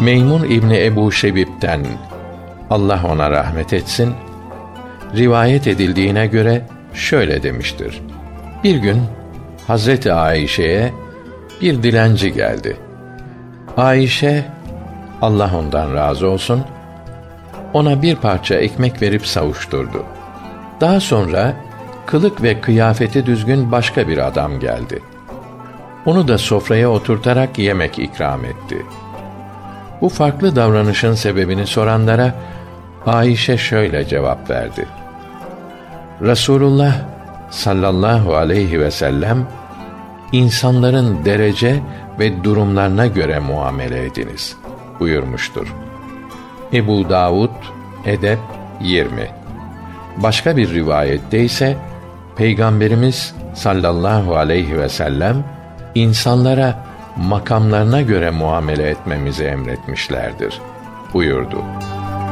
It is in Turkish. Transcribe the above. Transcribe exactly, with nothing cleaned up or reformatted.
Meymun İbni Ebu Şebib'den, Allah ona rahmet etsin, rivayet edildiğine göre şöyle demiştir: Bir gün Hazreti Ayşe'ye bir dilenci geldi. Ayşe, Allah ondan razı olsun, ona bir parça ekmek verip savuşturdu. Daha sonra kılık ve kıyafeti düzgün başka bir adam geldi. Onu da sofraya oturtarak yemek ikram etti. Bu farklı davranışın sebebini soranlara Ayşe şöyle cevap verdi: Resulullah sallallahu aleyhi ve sellem, insanların derece ve durumlarına göre muamele ediniz buyurmuştur. Ebu Davud Edeb yirmi. Başka bir rivayette ise Peygamberimiz sallallahu aleyhi ve sellem insanlara makamlarına göre muamele etmemizi emretmişlerdir buyurdu.